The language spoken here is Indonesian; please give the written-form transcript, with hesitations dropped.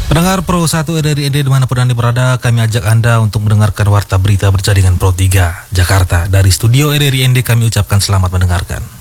Pendengar Pro 1 RRI ND dimanapun Anda berada, kami ajak Anda untuk mendengarkan Warta Berita Berjaringan Pro 3 Jakarta. Dari studio RRI ND kami ucapkan selamat mendengarkan.